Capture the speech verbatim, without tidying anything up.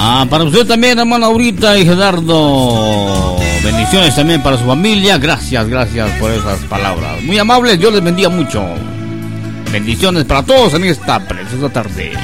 Ah, para usted también, hermano Aurita y Gerardo. Bendiciones también para su familia. Gracias, gracias por esas palabras. Muy amables, Dios les bendiga mucho. Bendiciones para todos en esta preciosa tarde.